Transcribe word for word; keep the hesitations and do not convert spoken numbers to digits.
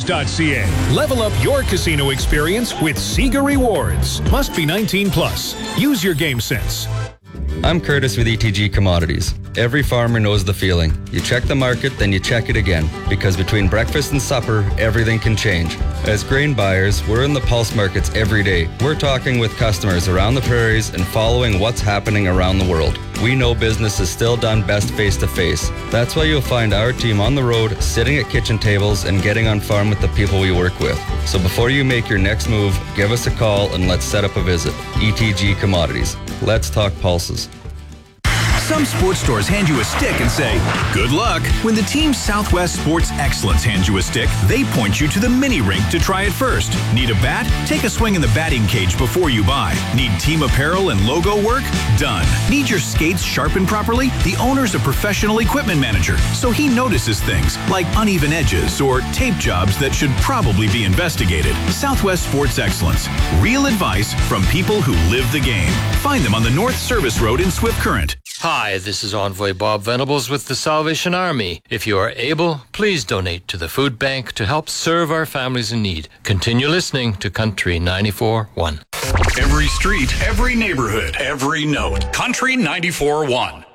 dot c a. Level up your casino experience with Sega Rewards. Must be nineteen plus. Use your game sense. I'm Curtis with E T G Commodities. Every farmer knows the feeling. You check the market, then you check it again. Because between breakfast and supper, everything can change. As grain buyers, we're in the pulse markets every day. We're talking with customers around the prairies and following what's happening around the world. We know business is still done best face-to-face. That's why you'll find our team on the road, sitting at kitchen tables and getting on farm with the people we work with. So before you make your next move, give us a call and let's set up a visit. E T G Commodities. Let's talk pulses. Some sports stores hand you a stick and say, good luck. When the team Southwest Sports Excellence hands you a stick, they point you to the mini rink to try it first. Need a bat? Take a swing in the batting cage before you buy. Need team apparel and logo work? Done. Need your skates sharpened properly? The owner's a professional equipment manager, so he notices things like uneven edges or tape jobs that should probably be investigated. Southwest Sports Excellence. Real advice from people who live the game. Find them on the North Service Road in Swift Current. Hi, this is Envoy Bob Venables with the Salvation Army. If you are able, please donate to the food bank to help serve our families in need. Continue listening to Country ninety-four point one. Every street, every neighborhood, every note. Country ninety-four point one.